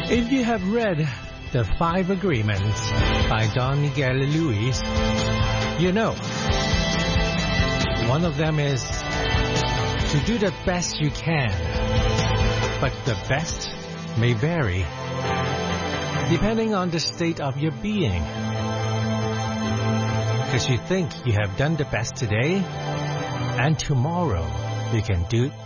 If you have read The Five Agreements by Don Miguel Luis, you know. One of them is to do the best you can, but the best may vary depending on the state of your being. Because you think you have done the best today, and tomorrow you can do